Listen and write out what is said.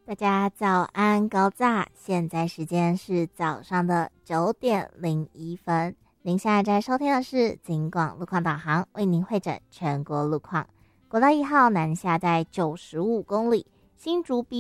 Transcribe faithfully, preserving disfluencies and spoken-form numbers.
大家早安高炸，现在时间是早上的九点零一分。您现在在收听的是警广路况导航，为您汇整全国路况。国道一号南下在九十五公里，新竹